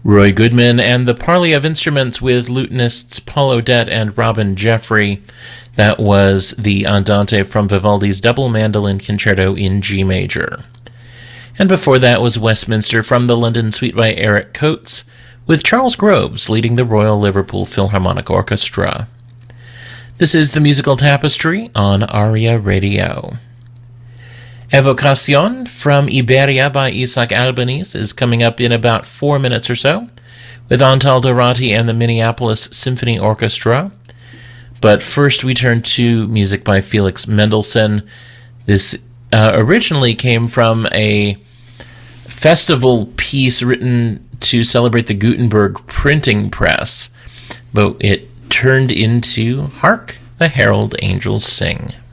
Roy Goodman and the Parley of Instruments with lutenists Paul Odette and Robin Jeffrey. That was the Andante from Vivaldi's Double Mandolin Concerto in G major. And before that was Westminster from the London Suite by Eric Coates, with Charles Groves leading the Royal Liverpool Philharmonic Orchestra. This is the Musical Tapestry on ARIA Radio. Evocación from Iberia by Isaac Albeniz is coming up in about 4 minutes or so, with Antal Dorati and the Minneapolis Symphony Orchestra. But first we turn to music by Felix Mendelssohn. This originally came from a festival piece written to celebrate the Gutenberg printing press, but it turned into Hark the Herald Angels Sing.